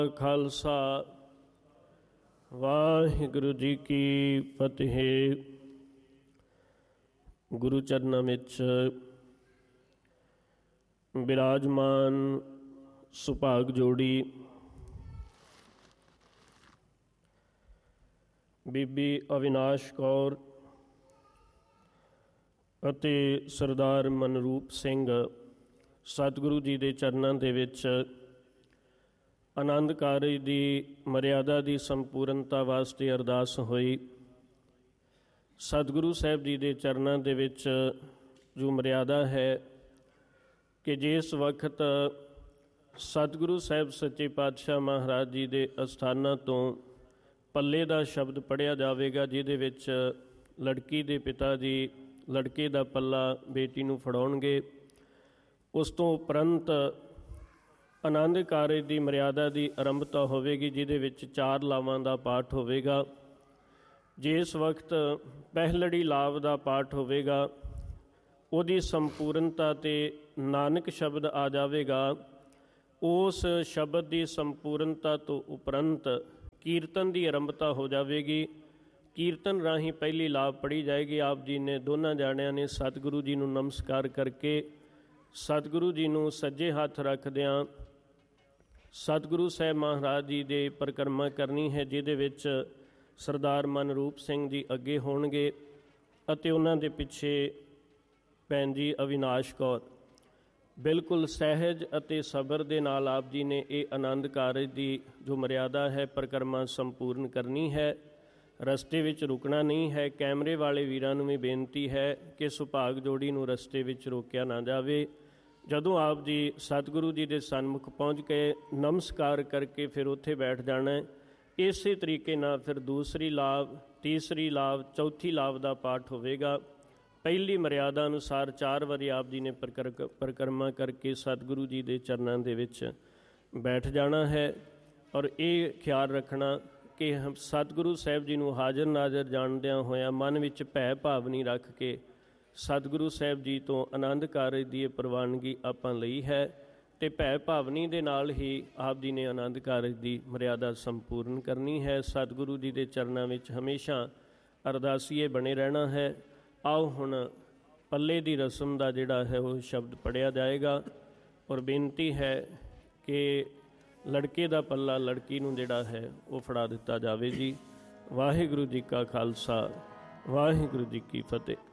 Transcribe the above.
ਖਾਲਸਾ ਵਾਹਿਗੁਰੂ ਜੀ ਕੀ ਫਤਿਹ। ਗੁਰੂ ਚਰਨਾਂ ਵਿੱਚ ਬਿਰਾਜਮਾਨ ਸੁਭਾਗ ਜੋੜੀ ਬੀਬੀ ਅਵਿਨਾਸ਼ ਕੌਰ ਅਤੇ ਸਰਦਾਰ ਮਨਰੂਪ ਸਿੰਘ ਸਤਿਗੁਰੂ ਜੀ ਦੇ ਚਰਨਾਂ ਦੇ ਵਿੱਚ ਆਨੰਦ ਕਾਰਜ ਦੀ ਮਰਿਆਦਾ ਦੀ ਸੰਪੂਰਨਤਾ ਵਾਸਤੇ ਅਰਦਾਸ ਹੋਈ। ਸਤਿਗੁਰੂ ਸਾਹਿਬ ਜੀ ਦੇ ਚਰਨਾਂ ਦੇ ਵਿੱਚ ਜੋ ਮਰਿਆਦਾ ਹੈ ਕਿ ਜਿਸ ਵਕਤ ਸਤਿਗੁਰੂ ਸਾਹਿਬ ਸੱਚੇ ਪਾਤਸ਼ਾਹ ਮਹਾਰਾਜ ਜੀ ਦੇ ਅਸਥਾਨਾਂ ਤੋਂ ਪੱਲੇ ਦਾ ਸ਼ਬਦ ਪੜ੍ਹਿਆ ਜਾਵੇਗਾ, ਜਿਹਦੇ ਵਿੱਚ ਲੜਕੀ ਦੇ ਪਿਤਾ ਜੀ ਲੜਕੇ ਦਾ ਪੱਲਾ ਬੇਟੀ ਨੂੰ ਫੜਾਉਣਗੇ। ਉਸ ਤੋਂ ਉਪਰੰਤ ਆਨੰਦ ਕਾਰਜ ਦੀ ਮਰਿਆਦਾ ਦੀ ਆਰੰਭਤਾ ਹੋਵੇਗੀ, ਜਿਹਦੇ ਵਿੱਚ 4 ਲਾਵਾਂ ਦਾ ਪਾਠ ਹੋਵੇਗਾ। ਜਿਸ ਵਕਤ ਪਹਿਲੜੀ ਲਾਵ ਦਾ ਪਾਠ ਹੋਵੇਗਾ, ਉਹਦੀ ਸੰਪੂਰਨਤਾ 'ਤੇ ਨਾਨਕ ਸ਼ਬਦ ਆ ਜਾਵੇਗਾ। ਉਸ ਸ਼ਬਦ ਦੀ ਸੰਪੂਰਨਤਾ ਤੋਂ ਉਪਰੰਤ ਕੀਰਤਨ ਦੀ ਆਰੰਭਤਾ ਹੋ ਜਾਵੇਗੀ। ਕੀਰਤਨ ਰਾਹੀਂ ਪਹਿਲੀ ਲਾਭ ਪੜ੍ਹੀ ਜਾਏਗੀ। ਆਪ ਜੀ ਨੇ ਦੋਨਾਂ ਜਾਣਿਆਂ ਨੇ ਸਤਿਗੁਰੂ ਜੀ ਨੂੰ ਨਮਸਕਾਰ ਕਰਕੇ ਸਤਿਗੁਰੂ ਜੀ ਨੂੰ ਸੱਜੇ ਹੱਥ ਰੱਖਦਿਆਂ ਸਤਿਗੁਰੂ ਸਾਹਿਬ ਮਹਾਰਾਜ ਜੀ ਦੇ ਪਰਿਕਰਮਾ ਕਰਨੀ ਹੈ, ਜਿਹਦੇ ਵਿੱਚ ਸਰਦਾਰ ਮਨਰੂਪ ਸਿੰਘ ਜੀ ਅੱਗੇ ਹੋਣਗੇ ਅਤੇ ਉਹਨਾਂ ਦੇ ਪਿੱਛੇ ਭੈਣ ਜੀ ਅਵਿਨਾਸ਼ ਕੌਰ। ਬਿਲਕੁਲ ਸਹਿਜ ਅਤੇ ਸਬਰ ਦੇ ਨਾਲ ਆਪ ਜੀ ਨੇ ਇਹ ਆਨੰਦ ਕਾਰਜ ਦੀ ਜੋ ਮਰਿਆਦਾ ਹੈ ਪਰਿਕਰਮਾ ਸੰਪੂਰਨ ਕਰਨੀ ਹੈ। ਰਸਤੇ ਵਿੱਚ ਰੁਕਣਾ ਨਹੀਂ ਹੈ। ਕੈਮਰੇ ਵਾਲੇ ਵੀਰਾਂ ਨੂੰ ਵੀ ਬੇਨਤੀ ਹੈ ਕਿ ਸੁਭਾਗ ਜੋੜੀ ਨੂੰ ਰਸਤੇ ਵਿੱਚ ਰੋਕਿਆ ਨਾ ਜਾਵੇ। ਜਦੋਂ ਆਪ ਜੀ ਸਤਿਗੁਰੂ ਜੀ ਦੇ ਸਨਮੁਖ ਪਹੁੰਚ ਕੇ ਨਮਸਕਾਰ ਕਰਕੇ ਫਿਰ ਉੱਥੇ ਬੈਠ ਜਾਣਾ ਹੈ। ਇਸੇ ਤਰੀਕੇ ਨਾਲ ਫਿਰ ਦੂਸਰੀ ਲਾਭ, ਤੀਸਰੀ ਲਾਭ, ਚੌਥੀ ਲਾਭ ਦਾ ਪਾਠ ਹੋਵੇਗਾ। ਪਹਿਲੀ ਮਰਿਆਦਾ ਅਨੁਸਾਰ 4 ਵਾਰੀ ਆਪ ਜੀ ਨੇ ਪਰਿਕਰਮਾ ਕਰਕੇ ਸਤਿਗੁਰੂ ਜੀ ਦੇ ਚਰਨਾਂ ਦੇ ਵਿੱਚ ਬੈਠ ਜਾਣਾ ਹੈ। ਔਰ ਇਹ ਖਿਆਲ ਰੱਖਣਾ ਕਿ ਸਤਿਗੁਰੂ ਸਾਹਿਬ ਜੀ ਨੂੰ ਹਾਜ਼ਰ ਨਾਜ਼ਰ ਜਾਣਦਿਆਂ ਹੋਇਆਂ ਮਨ ਵਿੱਚ ਭੈ ਭਾਵ ਨਹੀਂ ਰੱਖ ਕੇ ਸਤਿਗੁਰੂ ਸਾਹਿਬ ਜੀ ਤੋਂ ਆਨੰਦ ਕਾਰਜ ਦੀ ਇਹ ਪ੍ਰਵਾਨਗੀ ਆਪਾਂ ਲਈ ਹੈ ਅਤੇ ਭੈ ਭਾਵਨੀ ਦੇ ਨਾਲ ਹੀ ਆਪ ਜੀ ਨੇ ਆਨੰਦ ਕਾਰਜ ਦੀ ਮਰਿਆਦਾ ਸੰਪੂਰਨ ਕਰਨੀ ਹੈ। ਸਤਿਗੁਰੂ ਜੀ ਦੇ ਚਰਨਾਂ ਵਿੱਚ ਹਮੇਸ਼ਾ ਅਰਦਾਸੀਏ ਬਣੇ ਰਹਿਣਾ ਹੈ। ਆਓ ਹੁਣ ਪੱਲੇ ਦੀ ਰਸਮ ਦਾ ਜਿਹੜਾ ਹੈ ਉਹ ਸ਼ਬਦ ਪੜ੍ਹਿਆ ਜਾਏਗਾ ਔਰ ਬੇਨਤੀ ਹੈ ਕਿ ਲੜਕੇ ਦਾ ਪੱਲਾ ਲੜਕੀ ਨੂੰ ਜਿਹੜਾ ਹੈ ਉਹ ਫੜਾ ਦਿੱਤਾ ਜਾਵੇ ਜੀ। ਵਾਹਿਗੁਰੂ ਜੀ ਕਾ ਖਾਲਸਾ, ਵਾਹਿਗੁਰੂ ਜੀ ਕੀ ਫਤਿਹ।